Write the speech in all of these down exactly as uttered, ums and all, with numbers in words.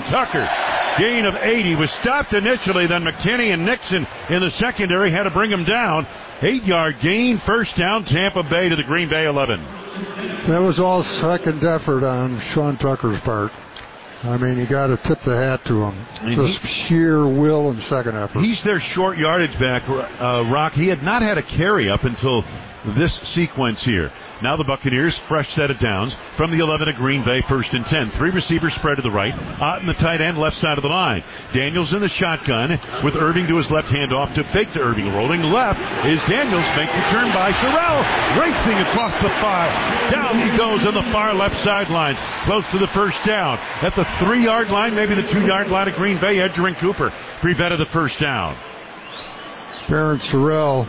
Tucker. Gain of eight. He was stopped initially, then McKinney and Nixon in the secondary had to bring him down. Eight-yard gain, first down, Tampa Bay to the Green Bay eleven. That was all second effort on Sean Tucker's part. I mean, you got to tip the hat to him. And just he, sheer will and second effort. He's their short yardage back, uh, Rock. He had not had a carry up until this sequence here. Now the Buccaneers, fresh set of downs from the eleven of Green Bay, first and ten. Three receivers spread to the right. Otten, the tight end, left side of the line. Daniels in the shotgun with Irving to his left hand off to fake to Irving. Rolling left is Daniels. Make the turn by Sorrell. Racing across the five. Down he goes on the far left sideline. Close to the first down. At the three-yard line, maybe the two-yard line of Green Bay. Edger and Cooper prevented the first down. Barron Sorrell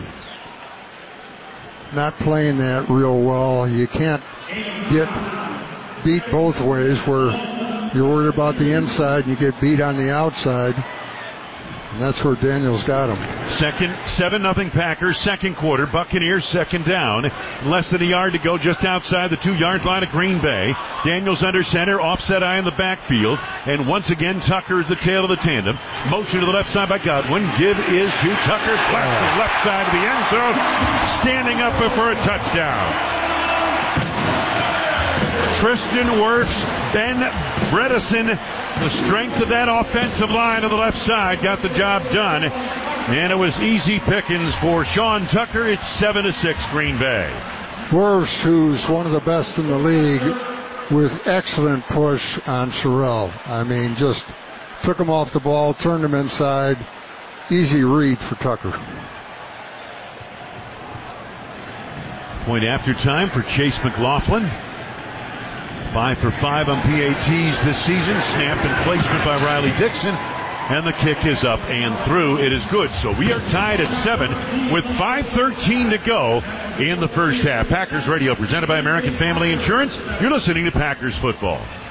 not playing that real well. You can't get beat both ways where you're worried about the inside and you get beat on the outside. And that's where Daniels got him. Second, seven nothing Packers, second quarter. Buccaneers second down. Less than a yard to go just outside the two-yard line of Green Bay. Daniels under center, offset eye in the backfield. And once again, Tucker is the tail of the tandem. Motion to the left side by Godwin. Give is to Tucker. Flash to the left side of the end zone. Standing up for a touchdown. Tristan Wirfs, Ben Bredesen, the strength of that offensive line on the left side got the job done. And it was easy pickings for Sean Tucker. It's seven to six Green Bay. Wirfs, who's one of the best in the league, with excellent push on Sorrell. I mean, just took him off the ball, turned him inside. Easy read for Tucker. Point after time for Chase McLaughlin. Five for five on P A Ts this season. Snapped and placement by Riley Dixon. And the kick is up and through. It is good. So we are tied at seven with five thirteen to go in the first half. Packers Radio presented by American Family Insurance. You're listening to Packers Football.